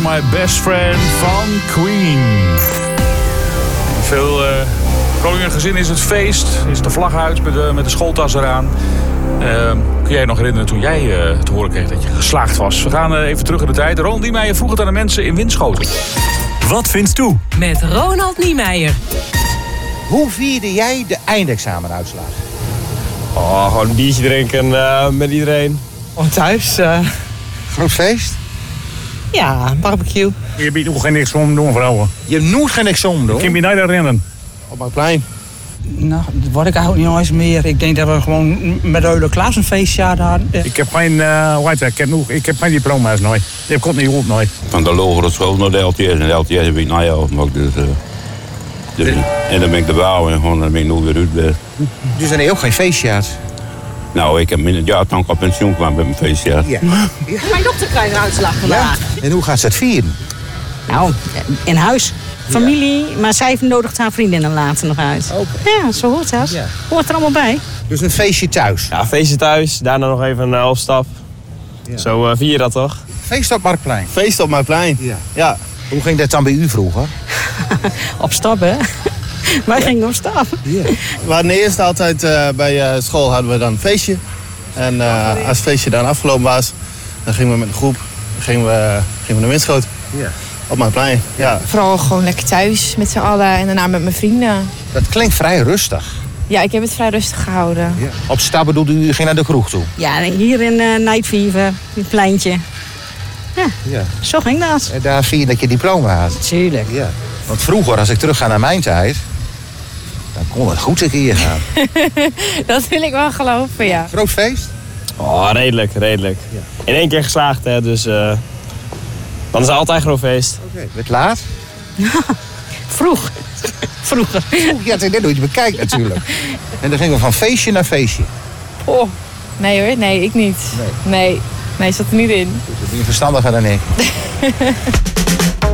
My Best Friend van Queen. Veel Groninger gezin is het feest. Is de vlag uit met de schooltas eraan. Kun jij je nog herinneren toen jij te horen kreeg dat je geslaagd was? We gaan even terug in de tijd. Ronald Niemeyer vroeg het aan de mensen in Winschoten. Wat vindt u? Met Ronald Niemeyer. Hoe vierde jij de eindexamenuitslag? Oh, gewoon een biertje drinken met iedereen. Gewoon thuis. Groot feest? Ja, barbecue. Je biedt nog geen niks om doen, vrouwen. Je moet geen niks om doen. Ik kan me niet herinneren. Op mijn plein. Nou, dat word ik eigenlijk niet eens meer. Ik denk dat we gewoon met Euler Klaas een feestjaar hadden. Ik heb geen, ik heb geen diploma's nooit. Die komt niet op nooit. Van de lagere school naar de LTS. En de LTS heb ik afgemaakt. En dan ben ik de bouw en gewoon dan ben ik nog weer uit. Dus dan heb je ook geen feestjaar. Nou, ik heb min het jaar toen ik op pensioen kwam met mijn feestjaar. Ja. Mijn dochter krijgt een uitslag vandaag. En hoe gaat ze het vieren? Nou, in huis. Familie, maar zij nodigt haar vriendinnen later nog uit. Oké. Ja, zo hoort dat. Ja. Hoort er allemaal bij. Dus een feestje thuis. Ja, feestje thuis, daarna nog even een opstap. Ja. Zo vier je dat toch? Feest op Marktplein. Feest op mijn plein. Ja. Hoe ging dat dan bij u vroeger? Op stap, hè? Wij gingen op stap. Ja. We hadden eerst altijd bij school hadden we dan een feestje. En als het feestje dan afgelopen was, dan gingen we met een groep gingen we naar Winschoten. Ja. Op mijn plein, ja. Vooral gewoon lekker thuis met z'n allen en daarna met mijn vrienden. Dat klinkt vrij rustig. Ja, ik heb het vrij rustig gehouden. Ja. Op stap bedoelde u ging naar de kroeg toe? Ja, hier in Night Fever, het pleintje. Ja. Zo ging dat. En daar vier dat je diploma had? Tuurlijk. Ja. Want vroeger, als ik terug ga naar mijn tijd, dan kon het goed een keer gaan. Dat wil ik wel geloven, ja. Groot feest? Oh, redelijk. Ja. In één keer geslaagd, hè, dus dan is het altijd groot feest. Oké. Werd laat? Vroeger. Ja, het is net hoe je het bekijkt natuurlijk. En dan gingen we van feestje naar feestje. Oh, nee hoor, nee, ik niet. Nee, zat er niet in. Dus dat ben je verstandiger dan ik.